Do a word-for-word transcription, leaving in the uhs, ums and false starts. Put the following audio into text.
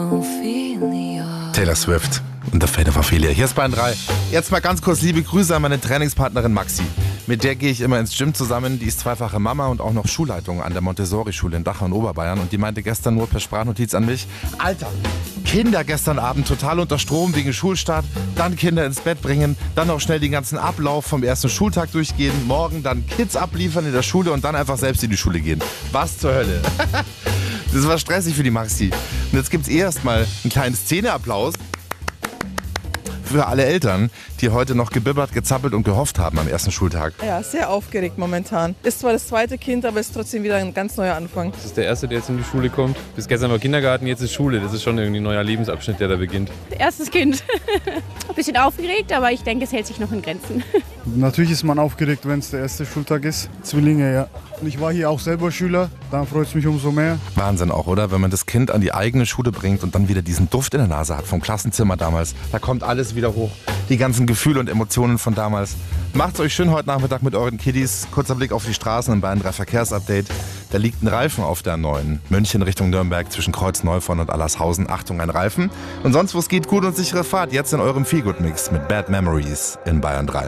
Taylor Swift und The Fate of Ophelia. Hier ist Bayern drei. Jetzt mal ganz kurz liebe Grüße an meine Trainingspartnerin Maxi. Mit der gehe ich immer ins Gym zusammen. Die ist zweifache Mama und auch noch Schulleitung an der Montessori-Schule in Dachau in Oberbayern. Und die meinte gestern nur per Sprachnotiz an mich: Alter, Kinder gestern Abend total unter Strom wegen Schulstart. Dann Kinder ins Bett bringen. Dann noch schnell den ganzen Ablauf vom ersten Schultag durchgehen. Morgen dann Kids abliefern in der Schule und dann einfach selbst in die Schule gehen. Was zur Hölle? Das war stressig für die Maxi. Und jetzt gibt's erstmal einen kleinen Szeneapplaus für alle Eltern, die heute noch gebibbert, gezappelt und gehofft haben am ersten Schultag. Ja, sehr aufgeregt momentan. Ist zwar das zweite Kind, aber ist trotzdem wieder ein ganz neuer Anfang. Das ist der erste, der jetzt in die Schule kommt. Bis gestern war Kindergarten, jetzt ist Schule. Das ist schon irgendwie ein neuer Lebensabschnitt, der da beginnt. Erstes Kind. Ein bisschen aufgeregt, aber ich denke, es hält sich noch in Grenzen. Natürlich ist man aufgeregt, wenn es der erste Schultag ist. Zwillinge, ja. Und ich war hier auch selber Schüler, dann freut es mich umso mehr. Wahnsinn auch, oder? Wenn man das Kind an die eigene Schule bringt und dann wieder diesen Duft in der Nase hat vom Klassenzimmer damals. Da kommt alles wieder hoch. Die ganzen Gefühle und Emotionen von damals. Macht's euch schön heute Nachmittag mit euren Kiddies. Kurzer Blick auf die Straßen im Bayern drei Verkehrsupdate. Da liegt ein Reifen auf der neuen München Richtung Nürnberg zwischen Kreuz-Neufern und Allershausen. Achtung, ein Reifen. Und sonst, wo es geht, gut und sichere Fahrt. Jetzt in eurem Feelgood-Mix mit Bad Memories in Bayern drei.